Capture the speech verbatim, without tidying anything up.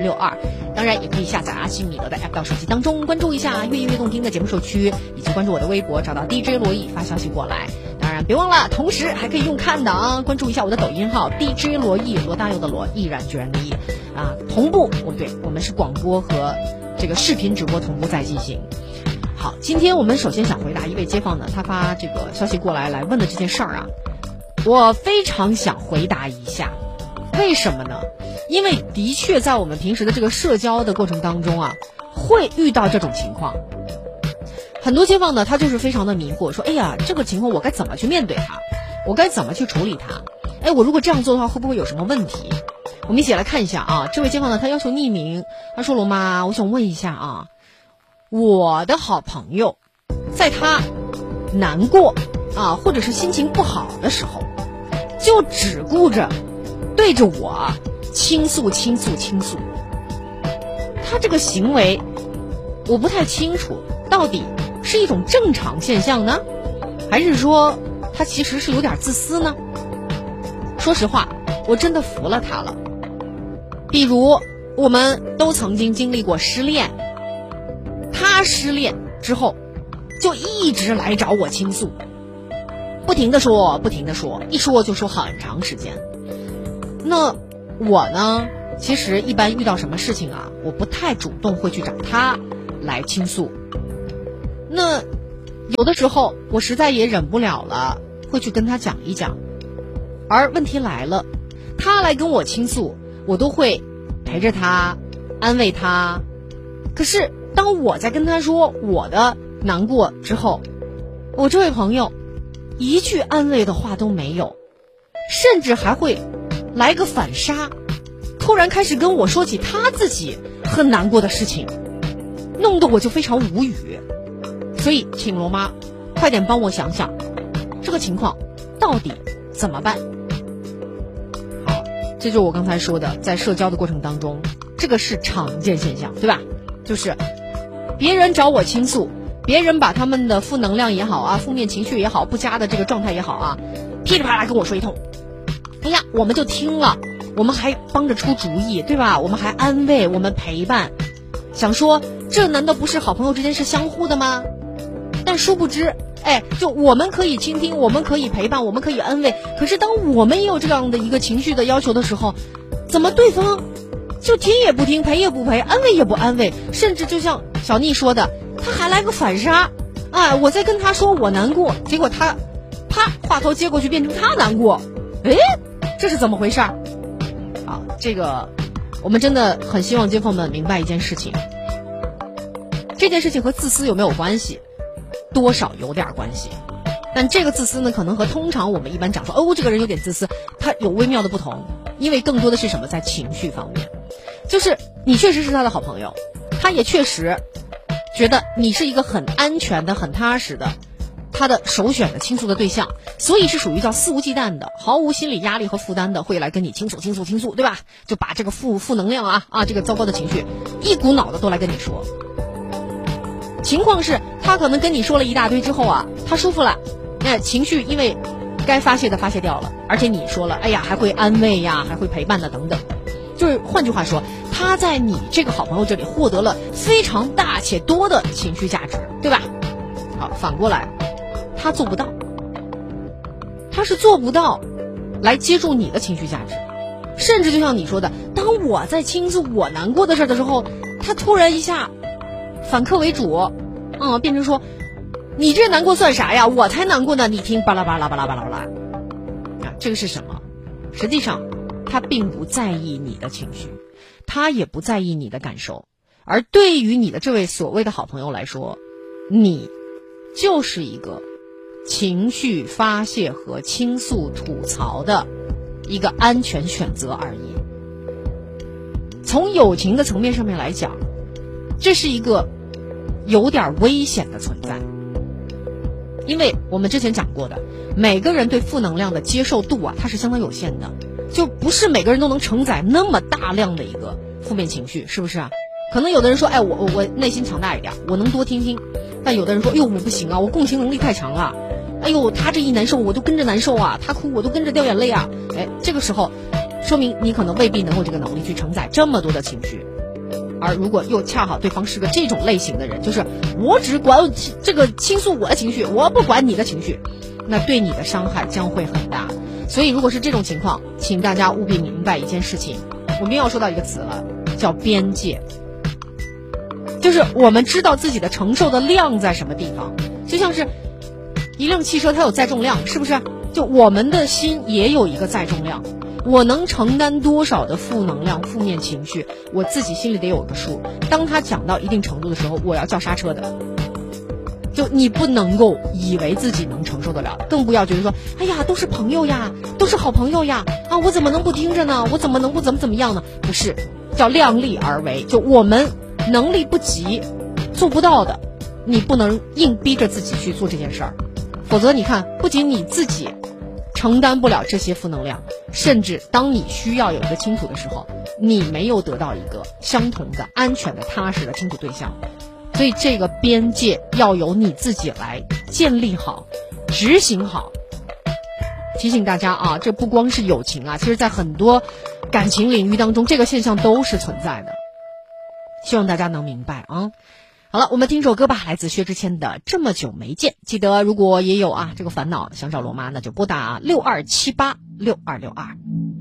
六二，当然也可以下载阿西米德的 app 到手机当中，关注一下越音乐动听的节目社区，以及关注我的微博，找到 D J 罗毅发消息过来。当然别忘了，同时还可以用看的啊，关注一下我的抖音号 D J 罗毅，罗大佑的罗，毅然决然的毅啊，同步哦，对，我们是广播和这个视频直播同步在进行。好，今天我们首先想回答一位街坊呢，他发这个消息过来来问的这件事儿啊，我非常想回答一下，为什么呢？因为的确在我们平时的这个社交的过程当中啊，会遇到这种情况。很多街坊呢，他就是非常的迷惑，说哎呀，这个情况我该怎么去面对它，我该怎么去处理它，哎，我如果这样做的话会不会有什么问题？我们一起来看一下啊，这位街坊呢，他要求匿名，他说罗妈，我想问一下啊，我的好朋友在他难过啊或者是心情不好的时候，就只顾着对着我倾诉倾诉倾诉，他这个行为我不太清楚到底是一种正常现象呢，还是说他其实是有点自私呢？说实话，我真的服了他了。比如我们都曾经经历过失恋，他失恋之后就一直来找我倾诉，不停的说不停的说，一说就说很长时间。那我呢，其实一般遇到什么事情啊，我不太主动会去找他来倾诉。那有的时候我实在也忍不了了，会去跟他讲一讲。而问题来了，他来跟我倾诉，我都会陪着他，安慰他。可是当我在跟他说我的难过之后，我这位朋友一句安慰的话都没有，甚至还会来个反杀，突然开始跟我说起他自己很难过的事情，弄得我就非常无语。所以请罗妈快点帮我想想，这个情况到底怎么办？好，这就是我刚才说的，在社交的过程当中，这个是常见现象，对吧？就是别人找我倾诉，别人把他们的负能量也好啊，负面情绪也好，不佳的这个状态也好啊，噼里啪啦跟我说一通，哎呀，我们就听了，我们还帮着出主意，对吧？我们还安慰，我们陪伴，想说这难道不是好朋友之间是相互的吗？但殊不知，哎，就我们可以倾听，我们可以陪伴，我们可以安慰，可是当我们也有这样的一个情绪的要求的时候，怎么对方就听也不听，陪也不陪，安慰也不安慰，甚至就像小妮说的，他还来个反杀，哎，我在跟他说我难过，结果他啪话头接过去变成他难过，哎，这是怎么回事？啊，这个我们真的很希望街坊们明白一件事情，这件事情和自私有没有关系？多少有点关系，但这个自私呢，可能和通常我们一般讲说哦，这个人有点自私，它有微妙的不同，因为更多的是什么，在情绪方面，就是你确实是他的好朋友，他也确实觉得你是一个很安全的、很踏实的，他的首选的倾诉的对象，所以是属于叫肆无忌惮的、毫无心理压力和负担的，会来跟你倾诉、倾诉、倾诉，对吧？就把这个负负能量啊啊，这个糟糕的情绪，一股脑的都来跟你说。情况是他可能跟你说了一大堆之后啊，他舒服了，那情绪因为该发泄的发泄掉了，而且你说了，哎呀，还会安慰呀，还会陪伴的等等，就是换句话说，他在你这个好朋友这里获得了非常大且多的情绪价值，对吧？好，反过来他做不到，他是做不到来接住你的情绪价值，甚至就像你说的，当我在倾诉我难过的事的时候，他突然一下反客为主，嗯，变成说你这难过算啥呀，我才难过呢，你听巴拉巴拉巴拉巴拉巴拉啊，这个是什么？实际上他并不在意你的情绪，他也不在意你的感受，而对于你的这位所谓的好朋友来说，你就是一个情绪发泄和倾诉吐槽的一个安全选择而已。从友情的层面上面来讲，这是一个有点危险的存在，因为我们之前讲过的，每个人对负能量的接受度啊，它是相当有限的，就不是每个人都能承载那么大量的一个负面情绪，是不是啊？可能有的人说，哎，我我我内心强大一点，我能多听听，但有的人说，哎呦，我不行啊，我共情能力太强了，哎呦，他这一难受我就跟着难受啊，他哭我都跟着掉眼泪啊，哎，这个时候说明你可能未必能有这个能力去承载这么多的情绪。 而如果又恰好对方是个这种类型的人，就是我只管这个倾诉我的情绪，我不管你的情绪，那对你的伤害将会很大。所以如果是这种情况，请大家务必明白一件事情，我们又要说到一个词了，叫边界。就是我们知道自己的承受的量在什么地方，就像是一辆汽车它有载重量，是不是？就我们的心也有一个载重量，我能承担多少的负能量、负面情绪，我自己心里得有个数。当他讲到一定程度的时候，我要叫刹车的。就你不能够以为自己能承受得了，更不要觉得说，哎呀，都是朋友呀，都是好朋友呀，啊，我怎么能不听着呢？我怎么能不怎么怎么样呢？不是，叫量力而为。就我们能力不及，做不到的，你不能硬逼着自己去做这件事儿，否则你看，不仅你自己承担不了这些负能量，甚至当你需要有一个倾吐的时候，你没有得到一个相同的安全的踏实的倾吐对象。所以这个边界要由你自己来建立好，执行好。提醒大家啊，这不光是友情啊，其实在很多感情领域当中，这个现象都是存在的。希望大家能明白啊。好了，我们听首歌吧，来自薛之谦的《这么久没见》。记得如果也有啊这个烦恼想找罗妈，那就拨打六二七八六二六二。